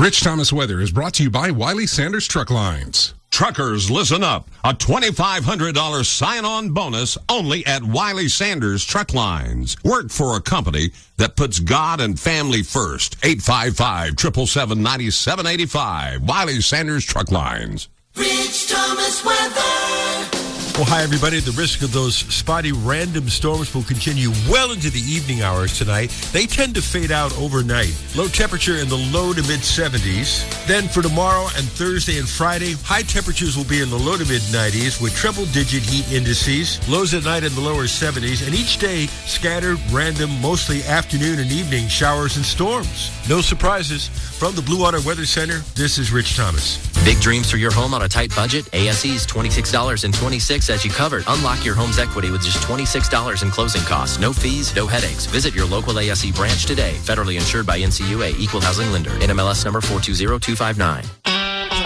Rich Thomas Weather is brought to you by Wiley Sanders Truck Lines. Truckers, listen up. A $2,500 sign-on bonus only at Wiley Sanders Truck Lines. Work for a company that puts God and family first. 855-777-9785. Wiley Sanders Truck Lines. Rich Thomas Weather. Well, hi, everybody. The risk of those spotty random storms will continue well into the evening hours tonight. They tend to fade out overnight. Low temperature in the low to mid-70s. Then for tomorrow and Thursday and Friday, high temperatures will be in the low to mid-90s with triple-digit heat indices. Lows at night in the lower 70s. And each day, scattered, random, mostly afternoon and evening showers and storms. No surprises. From the Blue Water Weather Center, this is Rich Thomas. Big dreams for your home on a tight budget? ASE's $26.26 as you covered. Unlock your home's equity with just $26 in closing costs. No fees, no headaches. Visit your local ASE branch today. Federally insured by NCUA. Equal housing lender. NMLS number 420259.